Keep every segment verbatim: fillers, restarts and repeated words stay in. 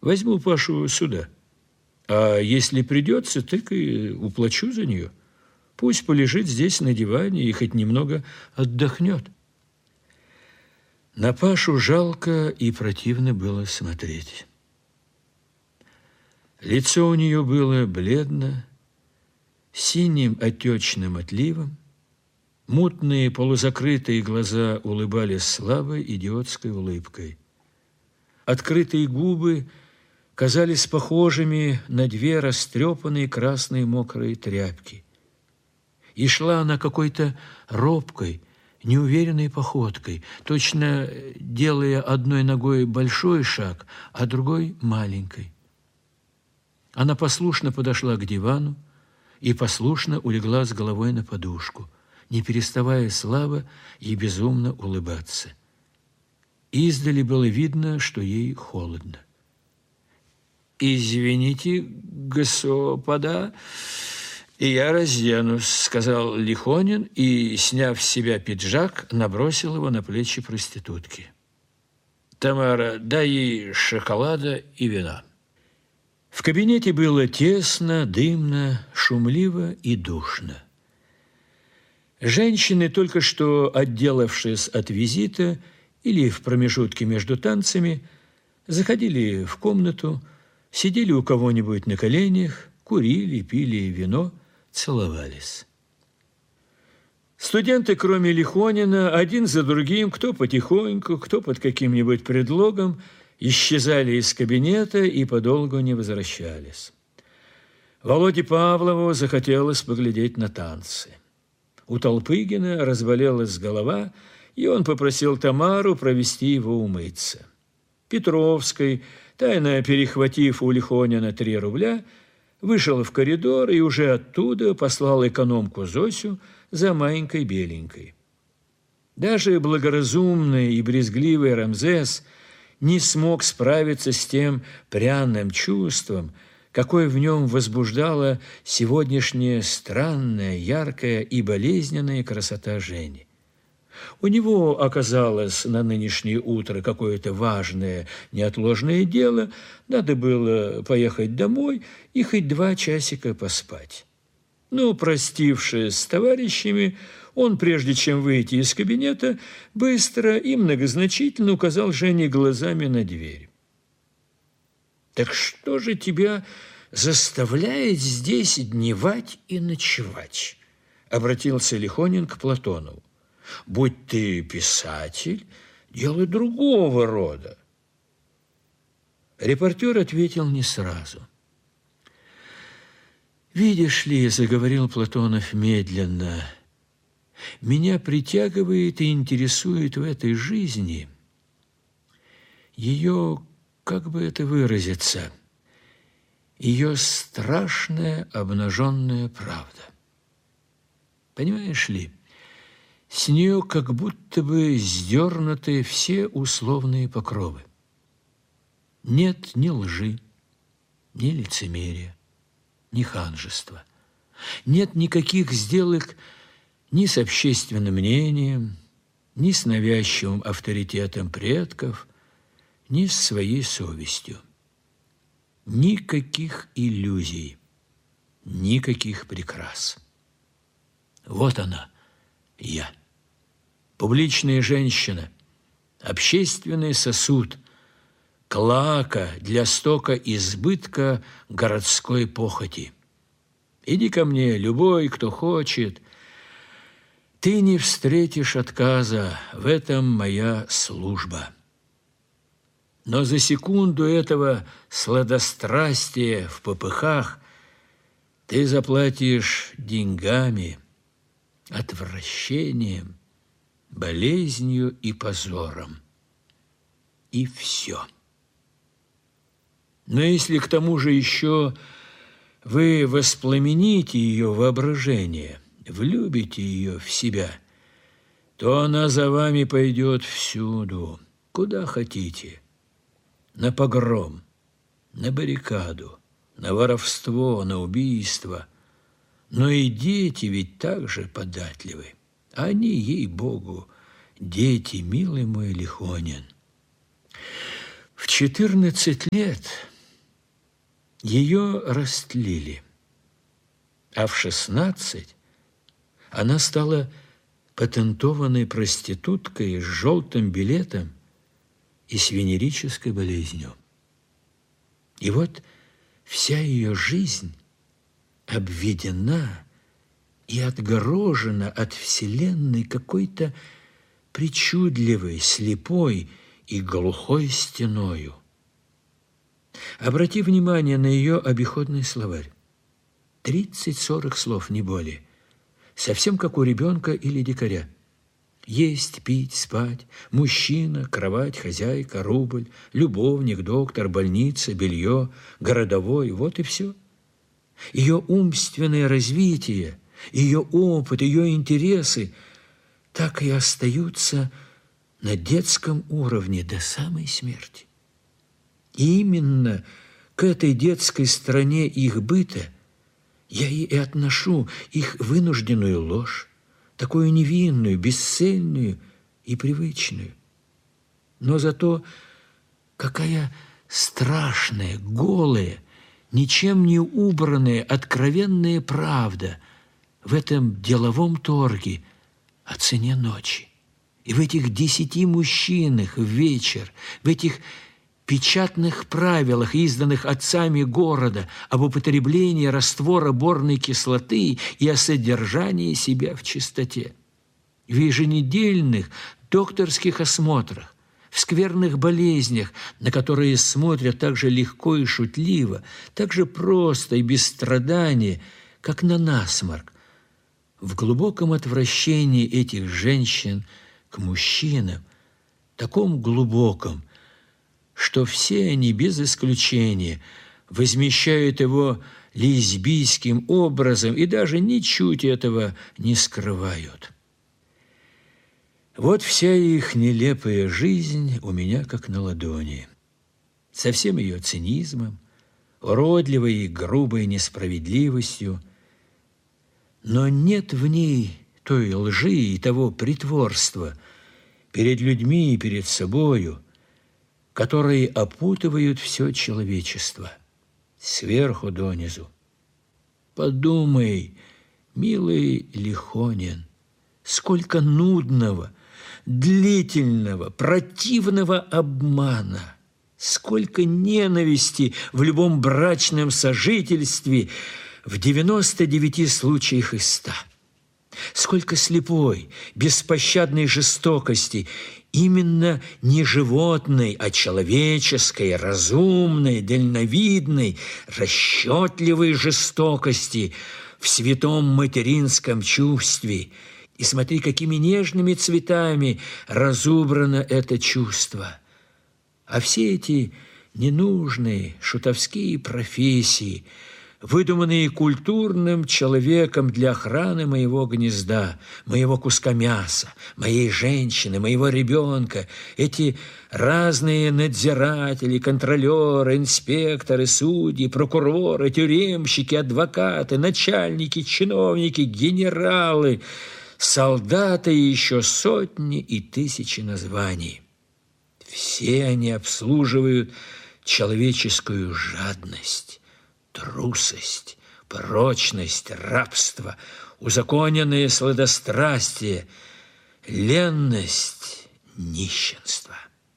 Возьму Пашу сюда. А если придется, так и уплачу за нее. Пусть полежит здесь на диване и хоть немного отдохнет. На Пашу жалко и противно было смотреть. Лицо у нее было бледно, синим отечным отливом. Мутные полузакрытые глаза улыбались слабой идиотской улыбкой. Открытые губы казались похожими на две растрепанные красные мокрые тряпки. И шла она какой-то робкой, неуверенной походкой, точно делая одной ногой большой шаг, а другой маленькой. Она послушно подошла к дивану и послушно улегла с головой на подушку, не переставая слабо и безумно улыбаться. Издали было видно, что ей холодно. «Извините, господа, я разденусь», — сказал Лихонин и, сняв с себя пиджак, набросил его на плечи проститутки. «Тамара, дай ей шоколада и вина». В кабинете было тесно, дымно, шумливо и душно. Женщины, только что отделавшись от визита или в промежутке между танцами, заходили в комнату, сидели у кого-нибудь на коленях, курили, пили вино, целовались. Студенты, кроме Лихонина, один за другим, кто потихоньку, кто под каким-нибудь предлогом, исчезали из кабинета и подолгу не возвращались. Володе Павлову захотелось поглядеть на танцы. У Толпыгина разболелась голова, и он попросил Тамару провести его умыться. Петровский, тайно перехватив у Лихонина три рубля, вышел в коридор и уже оттуда послал экономку Зосю за маленькой беленькой. Даже благоразумный и брезгливый Рамзес не смог справиться с тем пряным чувством, какое в нем возбуждала сегодняшняя странная, яркая и болезненная красота Жени. У него оказалось на нынешнее утро какое-то важное, неотложное дело, надо было поехать домой и хоть два часика поспать. Но, простившись с товарищами, он, прежде чем выйти из кабинета, быстро и многозначительно указал Жене глазами на дверь. «Так что же тебя заставляет здесь дневать и ночевать?» — обратился Лихонин к Платонову. «Будь ты писатель, дело другого рода». Репортер ответил не сразу. «Видишь ли, — заговорил Платонов медленно, — меня притягивает и интересует в этой жизни ее, как бы это выразиться, ее страшная обнаженная правда. Понимаешь ли, с нее как будто бы сдернуты все условные покровы. Нет ни лжи, ни лицемерия, ни ханжества. Нет никаких сделок ни с общественным мнением, ни с навязчивым авторитетом предков, ни с своей совестью. Никаких иллюзий, никаких прикрас. Вот она, я. Публичная женщина, общественный сосуд, клоака для стока избытка городской похоти. Иди ко мне, любой, кто хочет. Ты не встретишь отказа, в этом моя служба. Но за секунду этого сладострастия в попыхах ты заплатишь деньгами, отвращением, болезнью и позором. И все. Но если к тому же еще вы воспламените ее воображение, влюбите ее в себя, то она за вами пойдет всюду, куда хотите. На погром, на баррикаду, на воровство, на убийство. Но и дети ведь так же податливы. Они, ей-богу, дети, милый мой Лихонин. В четырнадцать лет Ее растлили, а в шестнадцать она стала патентованной проституткой с желтым билетом и с венерической болезнью. И вот вся ее жизнь обведена и отгорожена от Вселенной какой-то причудливой, слепой и глухой стеною. Обрати внимание на ее обиходный словарь. тридцать-сорок слов, не более. Совсем как у ребенка или дикаря. Есть, пить, спать, мужчина, кровать, хозяйка, рубль, любовник, доктор, больница, белье, городовой – вот и все. Ее умственное развитие, ее опыт, ее интересы так и остаются на детском уровне до самой смерти. И именно к этой детской стороне их быта я и отношу их вынужденную ложь, такую невинную, бесцельную и привычную. Но зато какая страшная, голая, ничем не убранная, откровенная правда в этом деловом торге о цене ночи. И в этих десяти мужчинах в вечер, в этих печатных правилах, изданных отцами города, об употреблении раствора борной кислоты и о содержании себя в чистоте. В еженедельных докторских осмотрах, в скверных болезнях, на которые смотрят так же легко и шутливо, так же просто и без страдания, как на насморк, в глубоком отвращении этих женщин к мужчинам, таком глубоком, что все они без исключения возмещают его лесбийским образом и даже ничуть этого не скрывают. Вот вся их нелепая жизнь у меня как на ладони, со всем ее цинизмом, уродливой и грубой несправедливостью, но нет в ней той лжи и того притворства перед людьми и перед собою, которые опутывают все человечество, сверху донизу. Подумай, милый Лихонин, сколько нудного, длительного, противного обмана, сколько ненависти в любом брачном сожительстве в девяноста девяти случаях из ста. Сколько слепой, беспощадной жестокости, именно не животной, а человеческой, разумной, дальновидной, расчетливой жестокости в святом материнском чувстве. И смотри, какими нежными цветами разубрано это чувство. А все эти ненужные шутовские профессии, выдуманные культурным человеком для охраны моего гнезда, моего куска мяса, моей женщины, моего ребенка, эти разные надзиратели, контролеры, инспекторы, судьи, прокуроры, тюремщики, адвокаты, начальники, чиновники, генералы, солдаты и еще сотни и тысячи названий. Все они обслуживают человеческую жадность, трусость, порочность, рабство, узаконенное сладострастие, ленность, нищенство.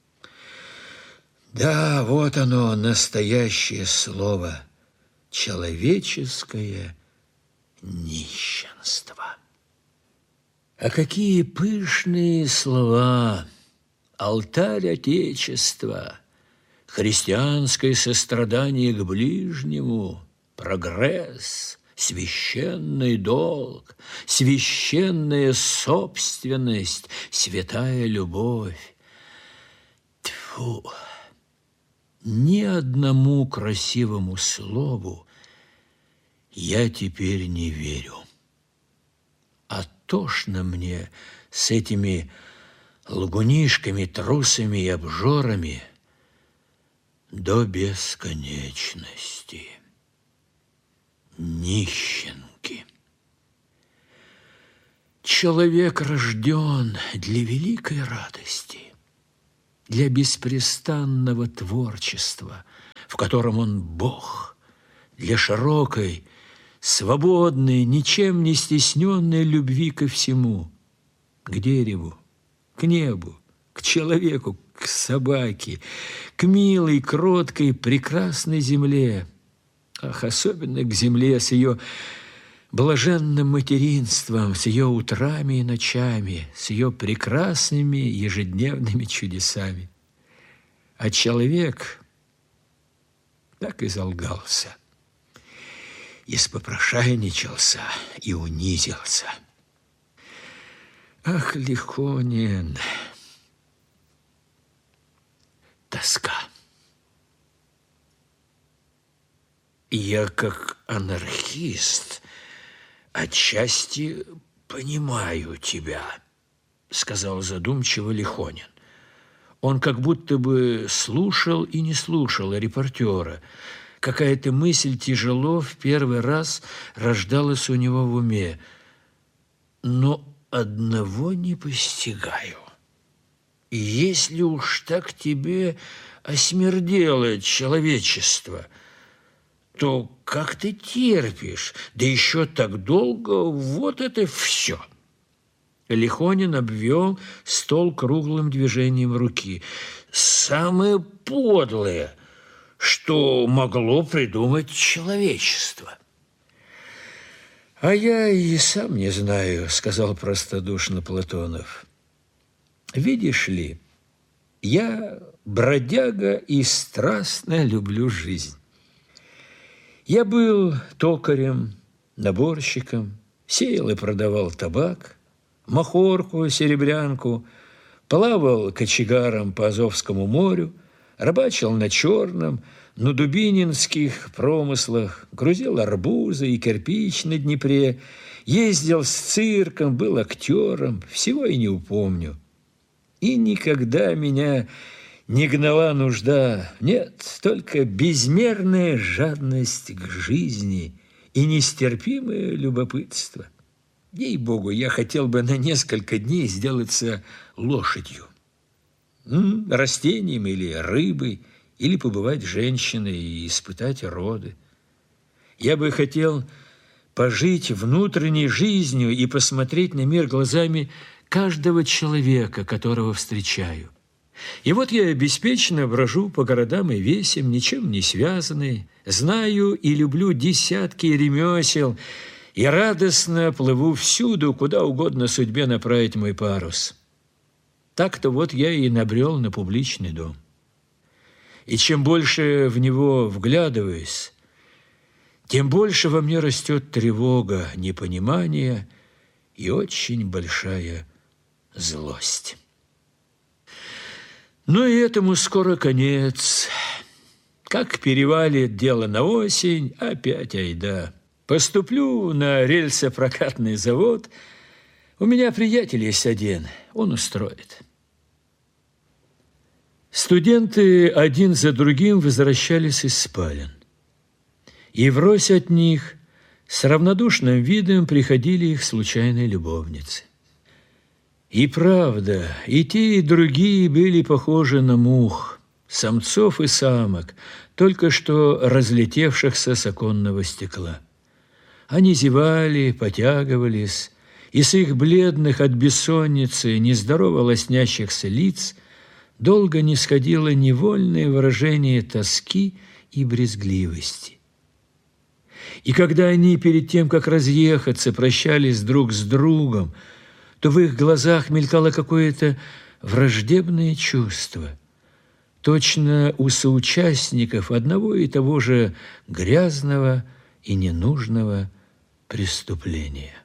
Да, вот оно, настоящее слово – человеческое нищенство. А какие пышные слова! Алтарь Отечества, христианское сострадание к ближнему, прогресс, священный долг, священная собственность, святая любовь. Тьфу! Ни одному красивому слову я теперь не верю. А тошно мне с этими лгунишками, трусами и обжорами до бесконечности. Нищенки. Человек рожден для великой радости, для беспрестанного творчества, в котором он Бог, для широкой, свободной, ничем не стесненной любви ко всему, к дереву, к небу, к человеку, к собаке, к милой, кроткой, прекрасной земле. Ах, особенно к земле с ее блаженным материнством, с ее утрами и ночами, с ее прекрасными ежедневными чудесами. А человек так и залгался, испопрошайничался и унизился. Ах, Лихонин, тоска. Я, как анархист, отчасти понимаю тебя, сказал задумчиво Лихонин. Он как будто бы слушал и не слушал репортера. Какая-то мысль тяжело в первый раз рождалась у него в уме. Но одного не постигаю. Если уж так тебе осмердело человечество, то как ты терпишь, да еще так долго, вот это все. Лихонин обвел стол круглым движением руки. Самое подлое, что могло придумать человечество. А я и сам не знаю, сказал простодушно Платонов. Видишь ли, я бродяга и страстно люблю жизнь. Я был токарем, наборщиком, сеял и продавал табак, махорку, серебрянку, плавал кочегаром по Азовскому морю, рыбачил на Черном, на дубининских промыслах, грузил арбузы и кирпич на Днепре, ездил с цирком, был актером, всего и не упомню. И никогда меня не гнала нужда, нет, только безмерная жадность к жизни и нестерпимое любопытство. Ей-богу, я хотел бы на несколько дней сделаться лошадью, М, растением или рыбой, или побывать женщиной и испытать роды. Я бы хотел пожить внутренней жизнью и посмотреть на мир глазами каждого человека, которого встречаю. И вот я беспечно брожу по городам и весям, ничем не связанный, знаю и люблю десятки ремесел, и радостно плыву всюду, куда угодно судьбе направить мой парус. Так-то вот я и набрел на публичный дом. И чем больше в него вглядываюсь, тем больше во мне растет тревога, непонимание и очень большая злость. Но и этому скоро конец. Как перевалит дело на осень, опять айда. Поступлю на рельсопрокатный завод. У меня приятель есть один, он устроит. Студенты один за другим возвращались из спален. И врозь от них с равнодушным видом приходили их случайные любовницы. И правда, и те, и другие были похожи на мух, самцов и самок, только что разлетевшихся с оконного стекла. Они зевали, потягивались, и с их бледных от бессонницы, нездорово лоснящихся лиц долго не сходило невольное выражение тоски и брезгливости. И когда они перед тем, как разъехаться, прощались друг с другом, то в их глазах мелькало какое-то враждебное чувство, точно у соучастников одного и того же грязного и ненужного преступления.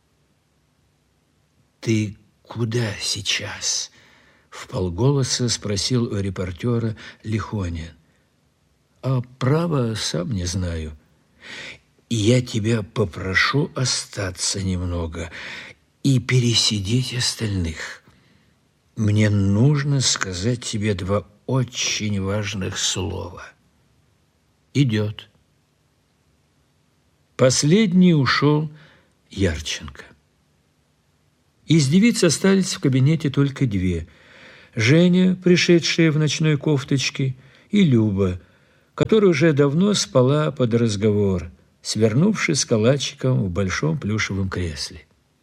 «Ты куда сейчас?» — вполголоса спросил у репортера Лихонин. «А право, сам не знаю. Я тебя попрошу остаться немного и пересидеть остальных. Мне нужно сказать тебе два очень важных слова». «Идет». Последний ушел Ярченко. Из девиц остались в кабинете только две. Женя, пришедшая в ночной кофточке, и Люба, которая уже давно спала под разговор, свернувшись калачиком в большом плюшевом кресле.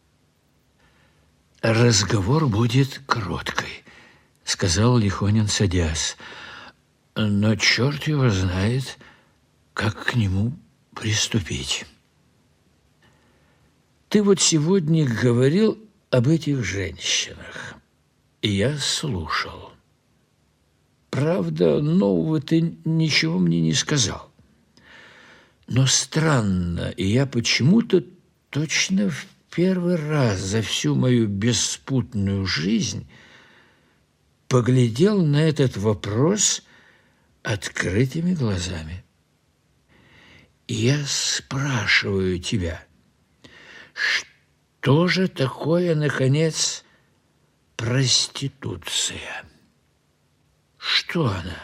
«Разговор будет короткий», — сказал Лихонин, садясь. «Но черт его знает, как к нему приступить. Ты вот сегодня говорил об этих женщинах, и я слушал. Правда, нового ты ничего мне не сказал. Но странно, и я почему-то точно в первый раз за всю мою беспутную жизнь поглядел на этот вопрос открытыми глазами. Я спрашиваю тебя, что же такое, наконец, проституция? Что она?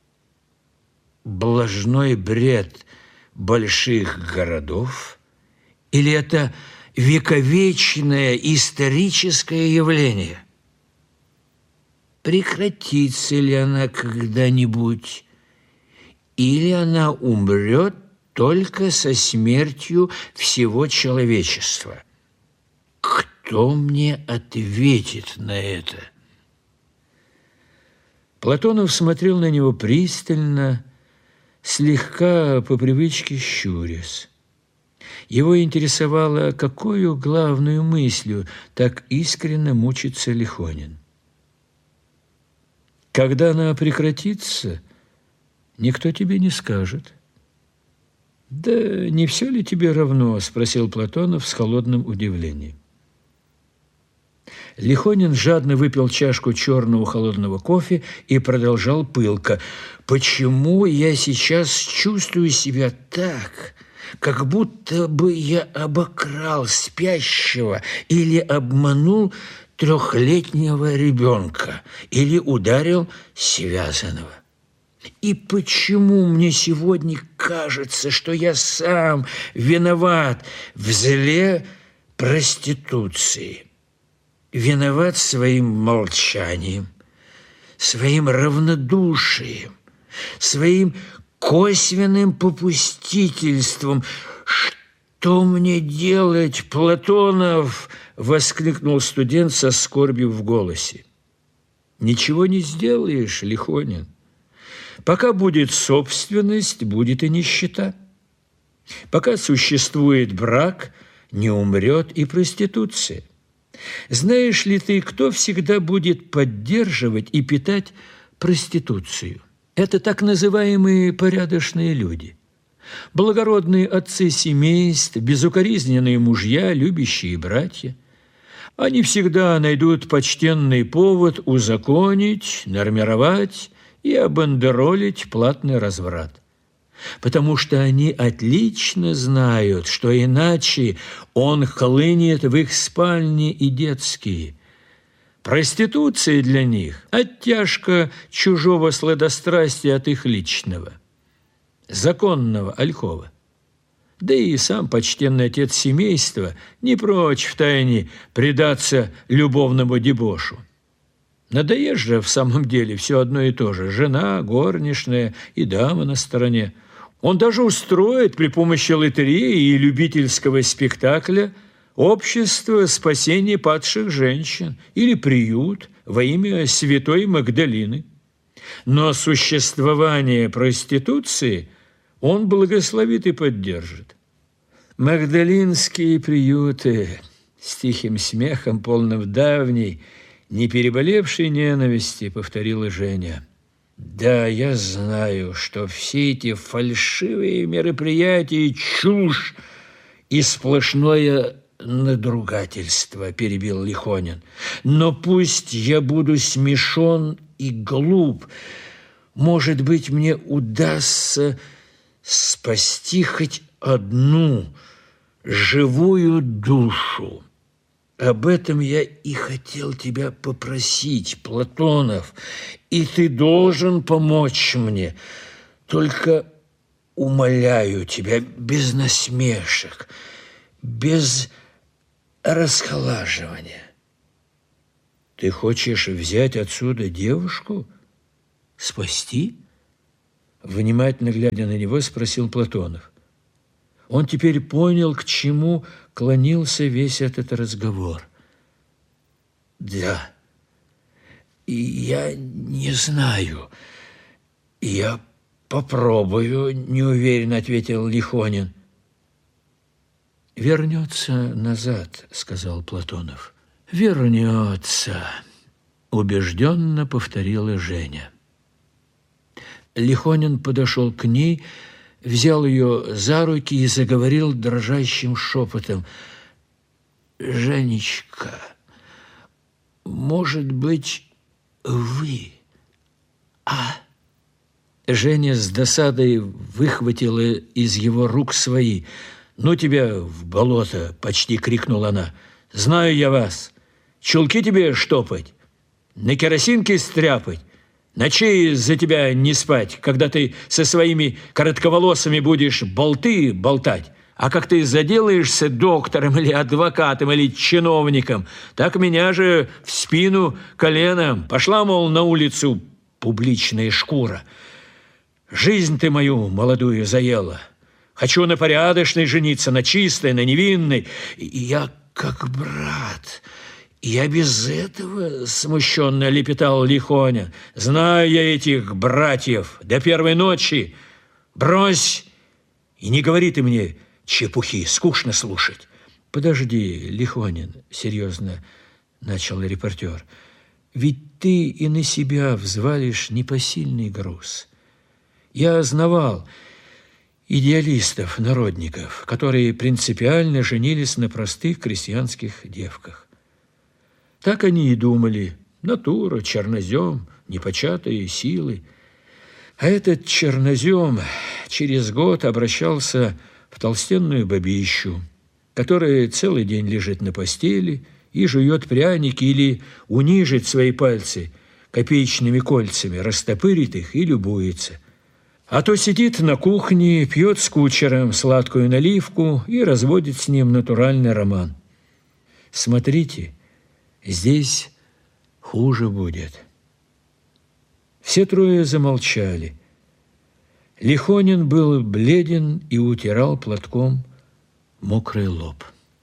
Блажной бред больших городов? Или это вековечное историческое явление? Прекратится ли она когда-нибудь? Или она умрет только со смертью всего человечества? Кто мне ответит на это? Платонов смотрел на него пристально, слегка по привычке щурясь. Его интересовало, какую главную мыслью так искренне мучится Лихонин. Когда она прекратится, никто тебе не скажет. «Да не все ли тебе равно?» – спросил Платонов с холодным удивлением. Лихонин жадно выпил чашку черного холодного кофе и продолжал пылко. «Почему я сейчас чувствую себя так, как будто бы я обокрал спящего или обманул трехлетнего ребенка или ударил связанного? И почему мне сегодня кажется, что я сам виноват в зле проституции? Виноват своим молчанием, своим равнодушием, своим косвенным попустительством. «Что мне делать, Платонов?» – воскликнул студент со скорбью в голосе. «Ничего не сделаешь, Лихонин. Пока будет собственность, будет и нищета. Пока существует брак, не умрет и проституция. Знаешь ли ты, кто всегда будет поддерживать и питать проституцию? Это так называемые порядочные люди. Благородные отцы семейств, безукоризненные мужья, любящие братья. Они всегда найдут почтенный повод узаконить, нормировать и обандеролить платный разврат. Потому что они отлично знают, что иначе он хлынет в их спальни и детские. Проституция для них – оттяжка чужого сладострастия от их личного, законного ольхова. Да и сам почтенный отец семейства не прочь втайне предаться любовному дебошу. Надоест же в самом деле все одно и то же – жена, горничная и дама на стороне. Он даже устроит при помощи лотереи и любительского спектакля общество спасения падших женщин или приют во имя святой Магдалины. Но существование проституции он благословит и поддержит. Магдалинские приюты с тихим смехом, полным давней, не переболевшей ненависти, повторила Женя. Да, я знаю, что все эти фальшивые мероприятия – чушь и сплошное надругательство, перебил Лихонин. Но пусть я буду смешон и глуп, может быть, мне удастся спасти хоть одну живую душу. Об этом я и хотел тебя попросить, Платонов, и ты должен помочь мне. Только умоляю тебя без насмешек, без расхолаживания. Ты хочешь взять отсюда девушку? Спасти? Внимательно глядя на него, спросил Платонов. Он теперь понял, к чему клонился весь этот разговор. Да, и я не знаю. Я попробую, неуверенно ответил Лихонин. Вернется назад, сказал Платонов. Вернется, убежденно повторила Женя. Лихонин подошел к ней, взял ее за руки и заговорил дрожащим шепотом. «Женечка, может быть, вы, а?» Женя с досадой выхватила из его рук свои. «Ну тебя в болото!» – почти крикнула она. «Знаю я вас! Чулки тебе штопать, на керосинке стряпать, ночей за тебя не спать, когда ты со своими коротковолосыми будешь болты болтать. А как ты заделаешься доктором или адвокатом или чиновником, так меня же в спину коленом. Пошла, мол, на улицу публичная шкура. Жизнь ты мою молодую заела. Хочу на порядочной жениться, на чистой, на невинной. И я как брат. Я без этого смущенно лепетал Лихонин. Знаю я этих братьев до первой ночи. Брось и не говори ты мне чепухи, скучно слушать. Подожди, Лихонин, серьезно начал репортер. Ведь ты и на себя взвалишь непосильный груз. Я знавал идеалистов, народников, которые принципиально женились на простых крестьянских девках. Так они и думали. Натура, чернозем, непочатые силы. А этот чернозем через год обращался в толстенную бабищу, которая целый день лежит на постели и жует пряники или унижит свои пальцы копеечными кольцами, растопырит их и любуется. А то сидит на кухне, пьет с кучером сладкую наливку и разводит с ним натуральный роман. Смотрите, здесь хуже будет. Все трое замолчали. Лихонин был бледен и утирал платком мокрый лоб.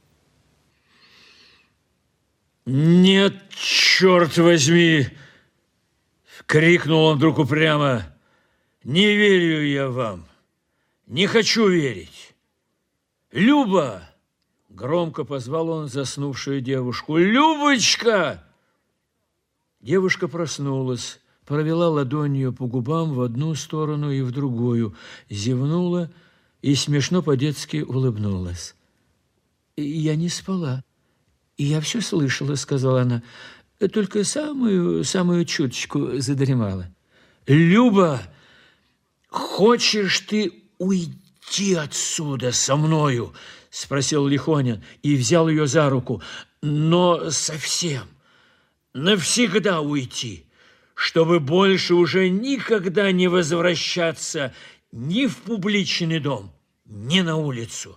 «Нет, черт возьми!» — крикнул он вдруг упрямо. «Не верю я вам, не хочу верить. Люба!» — громко позвал он заснувшую девушку. «Любочка!» Девушка проснулась, провела ладонью по губам в одну сторону и в другую, зевнула и смешно по-детски улыбнулась. «Я не спала, и я все слышала», — сказала она, — «только самую, самую чуточку задремала». «Люба, хочешь ты уйти отсюда со мною?» — спросил Лихонин и взял ее за руку. «Но совсем, навсегда уйти, чтобы больше уже никогда не возвращаться ни в публичный дом, ни на улицу».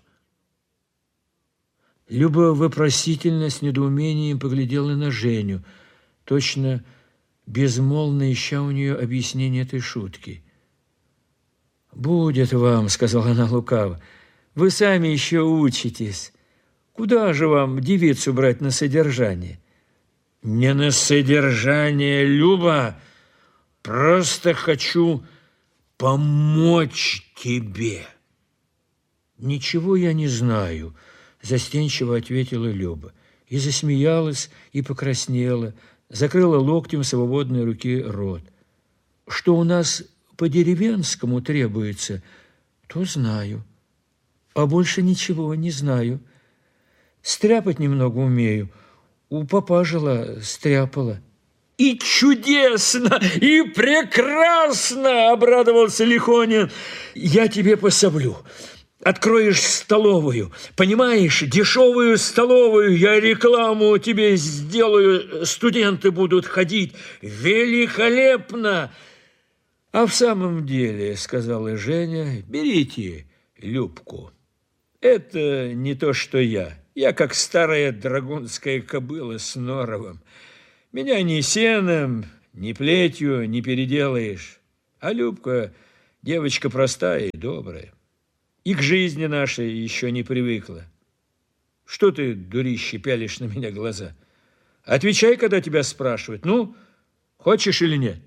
Люба вопросительно с недоумением поглядела на Женю, точно безмолвно ища у нее объяснение этой шутки. «Будет вам, — сказала она лукаво, — вы сами еще учитесь. Куда же вам девицу брать на содержание?» «Не на содержание, Люба, просто хочу помочь тебе». «Ничего я не знаю», — застенчиво ответила Люба. И засмеялась, и покраснела, закрыла локтем свободной руки рот. «Что у нас по-деревенскому требуется, то знаю, а больше ничего не знаю. Стряпать немного умею, у папа жила, стряпала». «И чудесно, и прекрасно!» — обрадовался Лихонин. «Я тебе пособлю. Откроешь столовую, понимаешь, дешевую столовую, я рекламу тебе сделаю, студенты будут ходить. Великолепно!» «А в самом деле, — сказала Женя, — берите Любку. Это не то, что я. Я как старая драгунская кобыла с норовом. Меня ни сеном, ни плетью не переделаешь. А Любка Девочка простая и добрая. И к жизни нашей еще не привыкла. Что ты, дурище, пялишь на меня глаза? Отвечай, когда тебя спрашивают. Ну, хочешь или нет?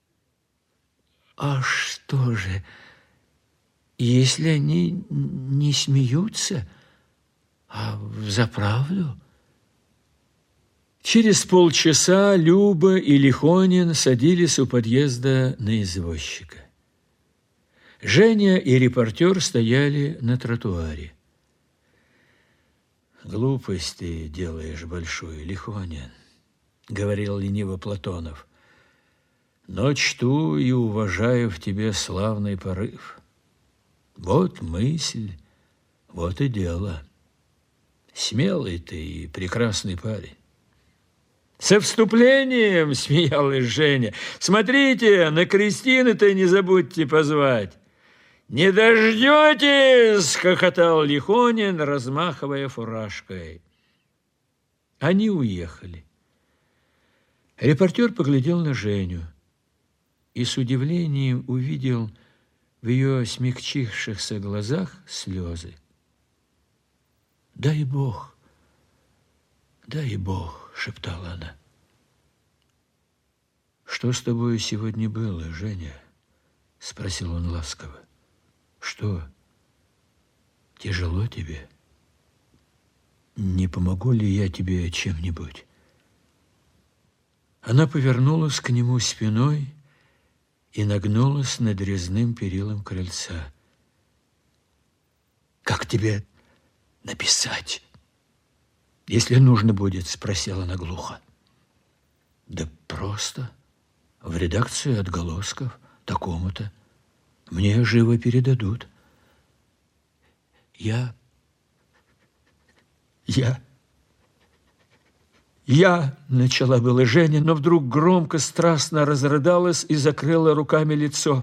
А что же, если они не смеются, а взаправду? Через полчаса Люба и Лихонин садились у подъезда на извозчика. Женя и репортер стояли на тротуаре. «Глупость ты делаешь большую, Лихонин», — говорил лениво Платонов. «Но чту и уважаю в тебе славный порыв. Вот мысль, вот и дело. Смелый ты и прекрасный парень». «Со вступлением!» – смеялась Женя. «Смотрите, на крестины-то не забудьте позвать». «Не дождетесь!» – хохотал Лихонин, размахивая фуражкой. Они уехали. Репортер поглядел на Женю и с удивлением увидел в ее смягчившихся глазах слезы. «Дай Бог, дай Бог!» – шептала она. «Что с тобой сегодня было, Женя?» – спросил он ласково. «Что, тяжело тебе? Не помогу ли я тебе чем-нибудь?» Она повернулась к нему спиной и нагнулась над резным перилом крыльца. «Как тебе написать, если нужно будет?» – спросила она глухо. «Да просто в редакции отголосков такому-то. Мне живо передадут. Я... Я... Я... Начала была Женя, но вдруг громко, страстно разрыдалась и закрыла руками лицо.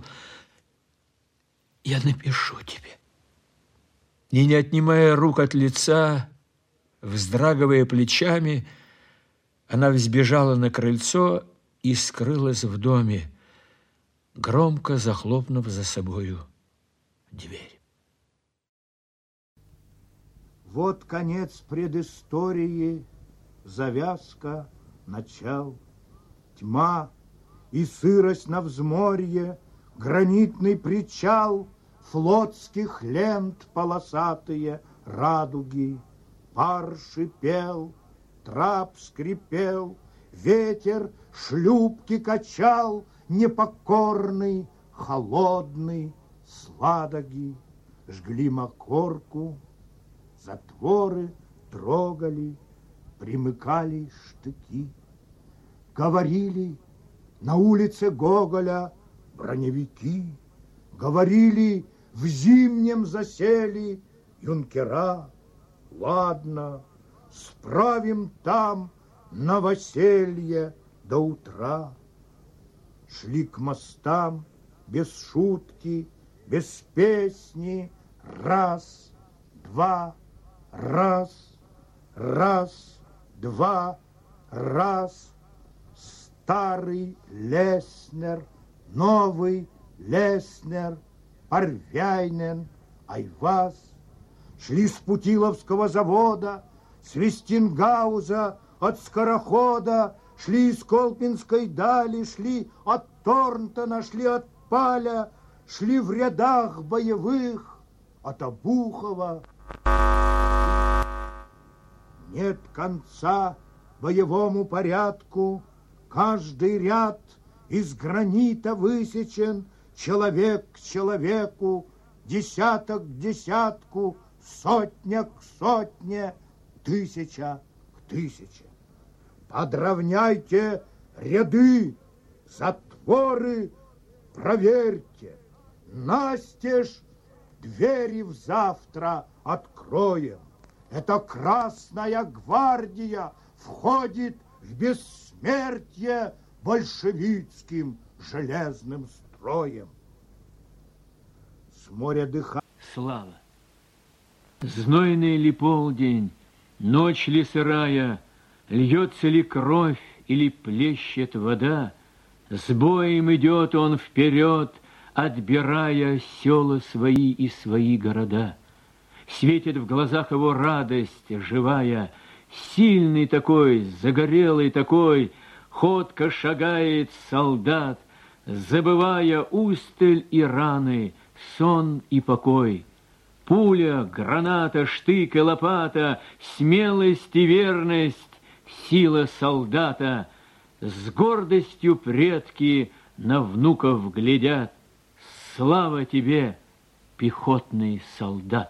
«Я напишу тебе». И, не отнимая рук от лица, вздрагивая плечами, она взбежала на крыльцо и скрылась в доме, громко захлопнув за собою дверь. Вот конец предыстории, завязка, начал. Тьма и сырость на взморье, гранитный причал, флотских лент полосатые радуги. Пар шипел, трап скрипел, ветер шлюпки качал, непокорный, холодный, сладоги. Жгли мокорку, затворы трогали, примыкали штыки. Говорили на улице Гоголя броневики, говорили, в зимнем засели юнкера. Ладно, справим там новоселье до утра. Шли к мостам без шутки, без песни. Раз, два, раз, раз, два, раз. Старый Леснер, новый Леснер, Парвяйнен, Айваз. Шли с Путиловского завода, с Вестингауза, от скорохода, шли из Колпинской дали, шли от Торнтона, шли от Паля, шли в рядах боевых от Обухова. Нет конца боевому порядку, каждый ряд из гранита высечен, человек к человеку, десяток к десятку, сотня к сотне, тысяча к тысяче. Подровняйте ряды, затворы проверьте. Настежь двери взавтра откроем. Это Красная гвардия входит в бессмертие большевицким железным строем. С моря дыха... Слава! Знойный ли полдень, ночь ли сырая, льется ли кровь или плещет вода, с боем идет он вперед, отбирая села свои и свои города. Светит в глазах его радость живая, сильный такой, загорелый такой, ходко шагает солдат, забывая усталь и раны, сон и покой. Пуля, граната, штык и лопата, смелость и верность, сила солдата. С гордостью предки на внуков глядят. Слава тебе, пехотный солдат!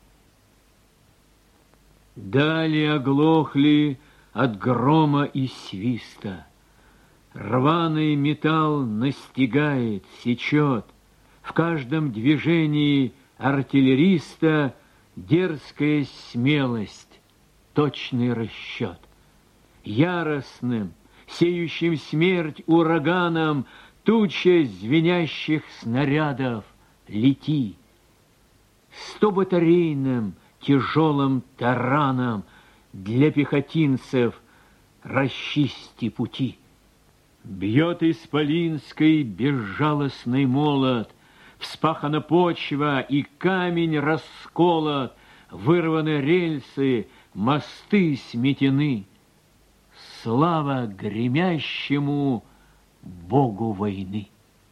Далее оглохли от грома и свиста. Рваный металл настигает, сечет. В каждом движении артиллериста дерзкая смелость, точный расчет. Яростным, сеющим смерть ураганом, туча звенящих снарядов лети. Сто батарейным тяжелым тараном для пехотинцев расчисти пути. Бьет исполинской безжалостный молот, вспахана почва и камень расколот, вырваны рельсы, мосты сметены. Слава гремящему богу войны!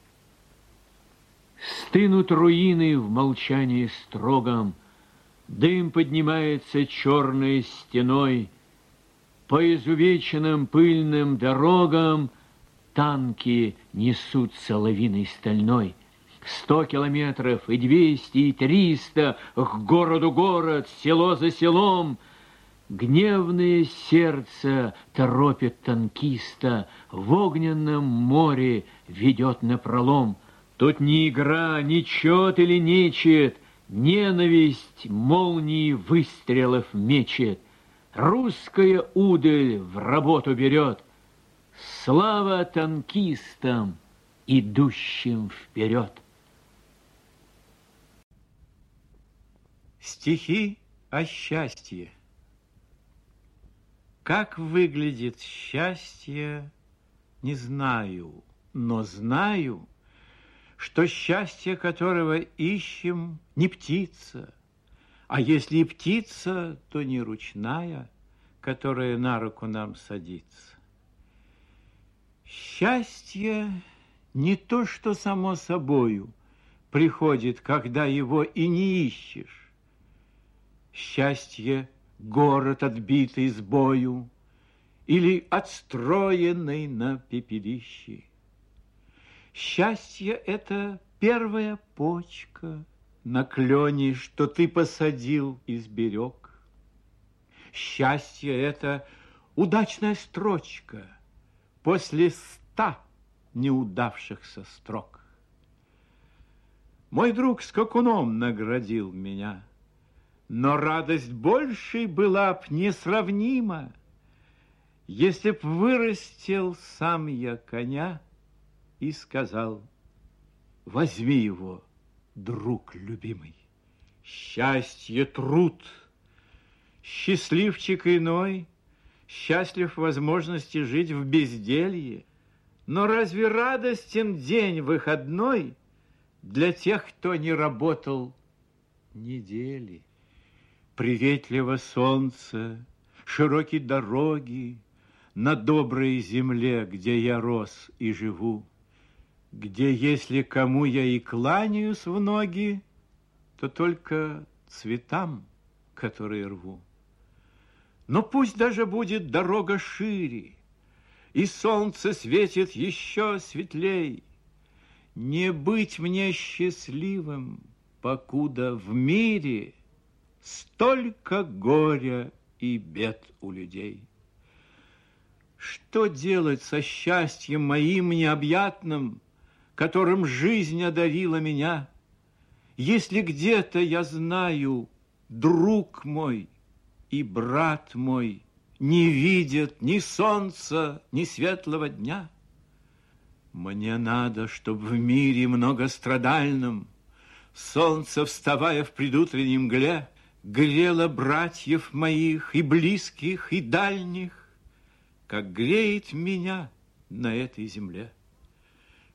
Стынут руины в молчании строгом, дым поднимается черной стеной, по изувеченным пыльным дорогам танки несутся лавиной стальной. Сто километров и двести, и триста, к городу город, село за селом. Гневное сердце торопит танкиста, в огненном море ведет напролом. Тут ни игра, ни чет или нечет, ненависть молнии выстрелов мечет. Русская удаль в работу берет. Слава танкистам, идущим вперед! Стихи о счастье. Как выглядит счастье, не знаю, но знаю, что счастье, которого ищем, не птица, а если и птица, то не ручная, которая на руку нам садится. Счастье не то, что само собою приходит, когда его и не ищешь. Счастье — город, отбитый с бою, или отстроенный на пепелище. Счастье — это первая почка на клене, что ты посадил и сберег. Счастье — это удачная строчка после ста неудавшихся строк. Мой друг скакуном наградил меня, но радость большей была б несравнима, если б вырастил сам я коня и сказал: возьми его, друг любимый. Счастье — труд. Счастливчик иной счастлив возможности жить в безделье. Но разве радостен день выходной для тех, кто не работал недели? Приветливо солнце, широкие дороги на доброй земле, где я рос и живу, где, если кому я и кланяюсь в ноги, то только цветам, которые рву. Но пусть даже будет дорога шире, и солнце светит еще светлей, не быть мне счастливым, покуда в мире столько горя и бед у людей. Что делать со счастьем моим необъятным, которым жизнь одарила меня, если где-то я знаю, друг мой и брат мой не видят ни солнца, ни светлого дня? Мне надо, чтобы в мире многострадальном солнце, вставая в предутренней мгле, грело братьев моих и близких, и дальних, как греет меня на этой земле.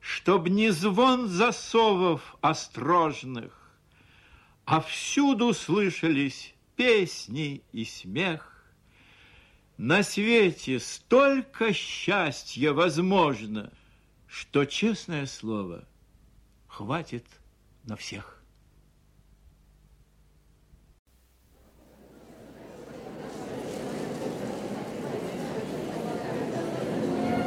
чтоб не звон засовов острожных, а всюду слышались песни и смех. На свете столько счастья возможно, что, честное слово, хватит на всех.